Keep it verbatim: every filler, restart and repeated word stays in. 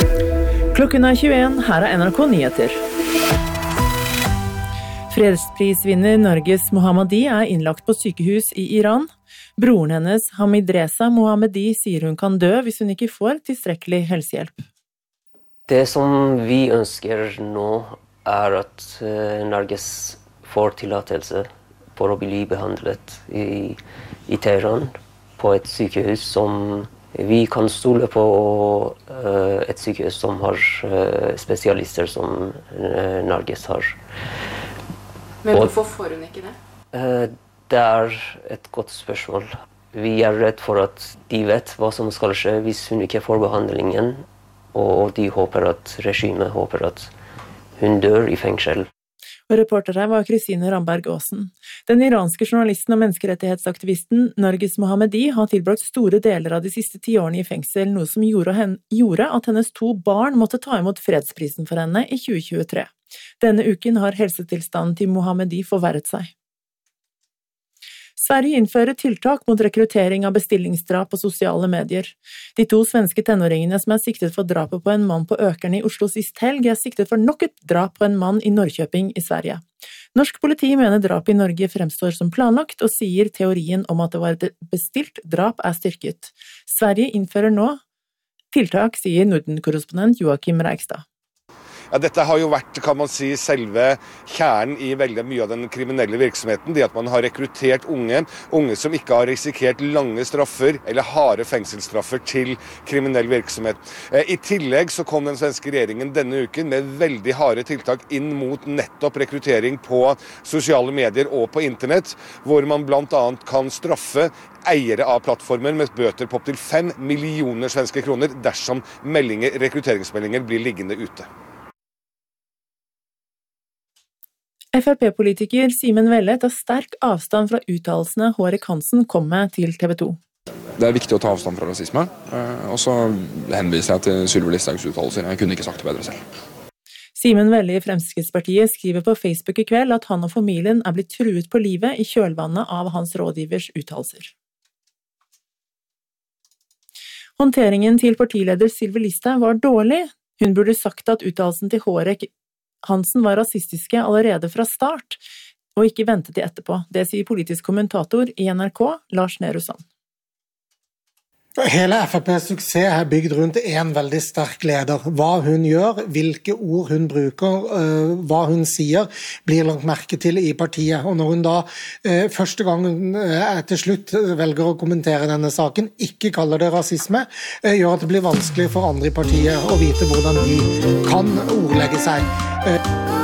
Klokken er tjueen, her er N R K Nyheter. Fredsprisvinner Narges Mohammadi er innlagt på sykehus i Iran. Broren hennes, Hamidreza Mohammadi, sier hun kan dø hvis hun ikke får tilstrekkelig helsehjelp. Det som vi ønsker nå er at Narges får tillatelse for å bli behandlet i, i Teheran på et sykehus som vi kan stole på, og et sykehus som har spesialister som Narges har. Men hvorfor får hun ikke det? Det er et godt spørsmål. Vi er redd for at de vet hva som skal skje hvis hun ikke får behandlingen, og de håper at regimet håper at hun dør i fengsel. Og reporter her var Kristine Ramberg Aasen. Den iranske journalisten og menneskerettighetsaktivisten Narges Mohammadi har tilbrakt store deler av de siste ti årene i fengsel, noe som gjorde, henne, gjorde at hennes to barn måtte ta imot fredsprisen for henne i tjue tjuetre. Denne uken har helsetilstanden til Mohammadi forverret seg. Sverige innfører tiltak mot rekruttering av bestillingsdrap på sosiale medier. De to svenske tenåringene som er siktet for drapet på en mann på Økern i Oslo sist helg, er siktet for nok et drap på en mann i Norrköping i Sverige. Norsk politi mener drap i Norge fremstår som planlagt, og sier teorien om at det var et bestilt drap er styrket. Sverige innfører nå tiltak, sier Norden-korrespondent Joakim Reigstad. Ja, dette har jo vært, kan man si, selve kjernen i veldig mye av den kriminelle virksomheten. Det at man har rekruttert unge, unge som ikke har risikert lange straffer eller harde fengselsstraffer til kriminell virksomhet. I tillegg så kom den svenske regjeringen denne uken med veldig harde tiltak inn mot nettopp rekruttering på sosiale medier og på internett, hvor man blant annet kan straffe eiere av plattformer med bøter på opp til fem millioner svenske kroner dersom meldinger, rekrutteringsmeldinger blir liggende ute. F R P-politiker Simen Velle tar sterk avstand fra uttalelsene Hårek Hansen kom med til T V to. Det er viktig å ta avstand fra rasisme, og så henviser jeg til Sylvi Listhaugs uttalelser. Jeg kunne ikke sagt det bedre selv. Simen Velle i Fremskrittspartiet skriver på Facebook i kveld at han og familien er blitt truet på livet i kjølvannet av hans rådgivers uttalelser. Håndteringen til partileder Sylvi Listhaug var dårlig. Hun burde sagt at uttalelsen til Hårek Hansen var rasistiske allerede fra start, og ikke ventet til etterpå. Det sier politisk kommentator i N R K, Lars Nehru Sand. Hele F R P's suksess er bygd rundt en veldig sterk leder. Hva hun gjør, hvilke ord hun bruker, hva hun sier, blir lagt merke til i partiet. Og når hun da første gang til slutt velger å kommentere denne saken, ikke kaller det rasisme, gjør at det blir vanskelig for andre i partiet å vite hvordan de kan ordlegge seg.